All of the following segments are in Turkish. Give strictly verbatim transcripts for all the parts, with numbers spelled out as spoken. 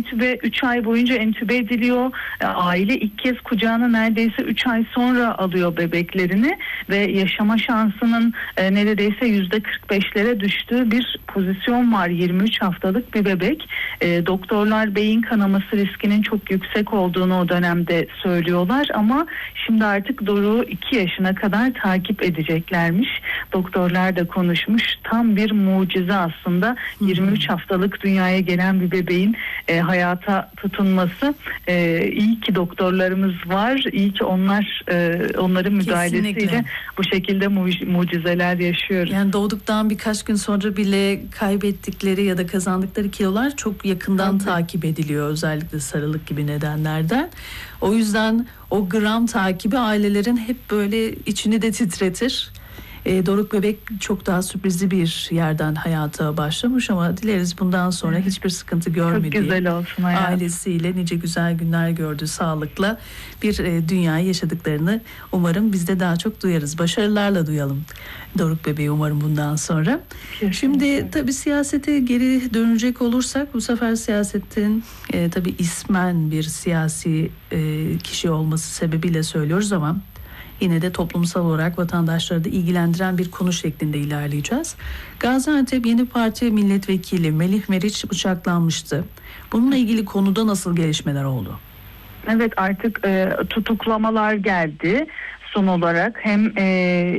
entübe, üç ay boyunca entübe ediliyor. E, aile ilk kez kucağına neredeyse üç ay sonra alıyor bebeklerini ve yaşama şansının e, neredeyse yüzde kırk beşlere düştüğü bir pozisyon var. yirmi üç haftalık bir bebek. E, doktorlar beyin kanaması riskinin çok yüksek olduğunu o dönemde söylüyorlar ama şimdi artık Doruk'u iki yaşına kadar takip edeceklermiş. Doktorlar da konuşmuş. Tam bir mucize aslında. yirmi üç haftalık dünyaya gelen bir bebeğin e, hayata tutunması. E, iyi ki doktorlarımız var. İyi ki onlar e, onların müdahalesiyle Kesinlikle. bu şekilde mu- mucizeler yaşıyoruz. Yani doğduktan birkaç gün sonra bile kaybettikleri ya da kazandıkları kilolar çok yakından Tabii. takip ediliyor. Özellikle sarılık gibi nedenlerden. O yüzden o gram takibi ailelerin hep böyle içini de titretir. E, Doruk bebek çok daha sürprizli bir yerden hayata başlamış ama dileriz bundan sonra evet. hiçbir sıkıntı görmediği, çok güzel olsun hayatım. Ailesiyle nice güzel günler gördüğü sağlıkla bir e, dünyayı yaşadıklarını umarım biz de daha çok duyarız. Başarılarla duyalım Doruk bebeği umarım bundan sonra. Kesinlikle. Şimdi tabii siyasete geri dönecek olursak bu sefer siyasetin e, tabii ismen bir siyasi e, kişi olması sebebiyle söylüyoruz ama yine de toplumsal olarak vatandaşları da ilgilendiren bir konu şeklinde ilerleyeceğiz. Gaziantep Yeni Parti Milletvekili Melih Meriç bıçaklanmıştı. Bununla ilgili konuda nasıl gelişmeler oldu? Evet, artık e, tutuklamalar geldi. Son olarak hem e,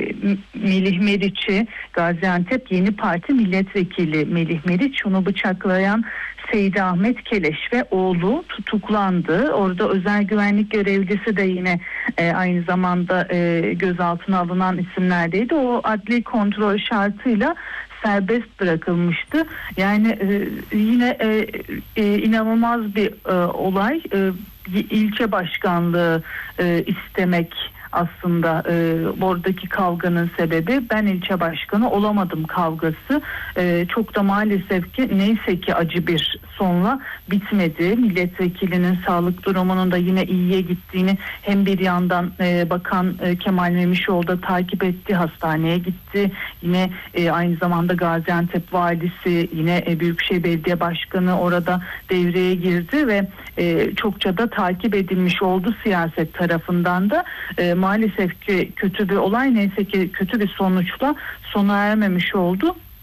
Melih Meriç'i, Gaziantep Yeni Parti Milletvekili Melih Meriç, onu bıçaklayan Seydi Ahmet Keleş ve oğlu tutuklandı. Orada özel güvenlik görevlisi de yine e, aynı zamanda e, gözaltına alınan isimlerdeydi. O adli kontrol şartıyla serbest bırakılmıştı. Yani e, yine e, e, inanılmaz bir e, olay. E, ilçe başkanlığı e, istemek aslında e, oradaki kavganın sebebi. Ben ilçe başkanı olamadım kavgası. E, çok da maalesef ki neyse ki acı bir sonla bitmedi. Milletvekilinin sağlık durumunun da yine iyiye gittiğini hem bir yandan e, Bakan e, Kemal Memişoğlu da takip etti. Hastaneye gitti. Yine e, aynı zamanda Gaziantep valisi, yine e, Büyükşehir Belediye Başkanı orada devreye girdi ve e, çokça da takip edilmiş oldu siyaset tarafından da. E, maalesef ki kötü bir olay, neyse ki kötü bir sonuçla sona ermemiş oldu.